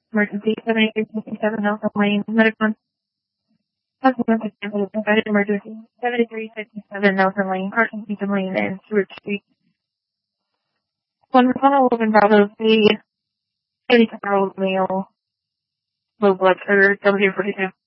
Emergency 7367 Nelson Lane, medical. Provided emergency 7367 Nelson Lane, Carson Beacon Lane, and Stewart Street. One McConnell Logan Bravo, the 75-year-old male, low blood sugar, W42.